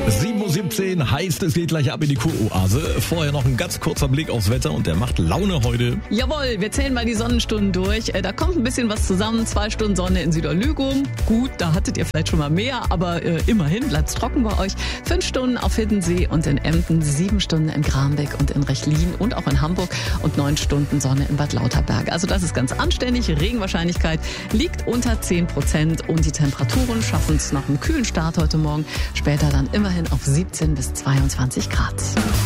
7:17 Uhr heißt, es geht gleich ab in die Kuroase. Vorher noch ein ganz kurzer Blick aufs Wetter und der macht Laune heute. Jawohl, wir zählen mal die Sonnenstunden durch. Da kommt ein bisschen was zusammen. 2 Stunden Sonne in Süderlügum. Gut, da hattet ihr vielleicht schon mal mehr, aber immerhin bleibt's trocken bei euch. 5 Stunden auf Hiddensee und in Emden, 7 Stunden in Grambeck und in Rechlin und auch in Hamburg und 9 Stunden Sonne in Bad Lauterberg. Also das ist ganz anständig. Regenwahrscheinlichkeit liegt unter 10% und die Temperaturen schaffen es nach einem kühlen Start heute Morgen. Später dann immerhin auf 17 bis 22 Grad.